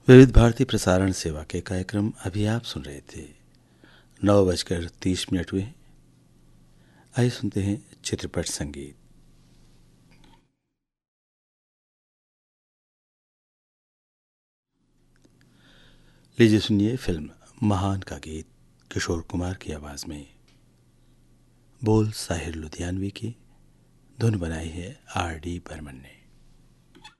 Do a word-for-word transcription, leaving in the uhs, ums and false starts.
विविध भारती प्रसारण सेवा के कार्यक्रम अभी आप सुन रहे थे। नौ बजकर तीस मिनट हुए। आइए सुनते हैं चित्रपट संगीत। लीजिए सुनिए फिल्म महान का गीत किशोर कुमार की आवाज में। बोल साहिर लुधियानवी की, धुन बनाई है आर डी बर्मन ने।